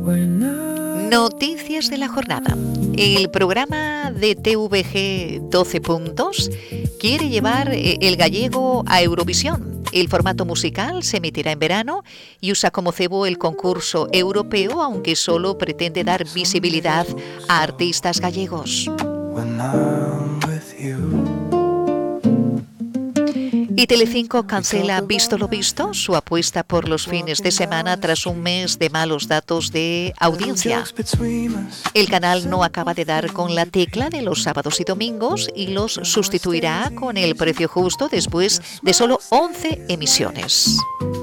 Noticias de la jornada. El programa de TVG 12 puntos quiere llevar el gallego a Eurovisión. El formato musical se emitirá en verano y usa como cebo el concurso europeo, aunque solo pretende dar visibilidad a artistas gallegos. Y Telecinco cancela Visto lo Visto, su apuesta por los fines de semana tras un mes de malos datos de audiencia. El canal no acaba de dar con la tecla de los sábados y domingos y los sustituirá con el precio justo después de solo 11 emisiones.